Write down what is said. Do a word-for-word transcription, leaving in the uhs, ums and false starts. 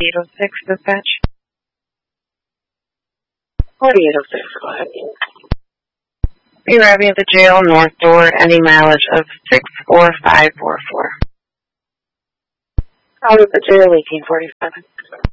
forty-eight oh six, dispatch. forty-eight oh six, go ahead. Be arriving at the jail, north door, any mileage of six four five four four. Out of the jail, eighteen forty-seven.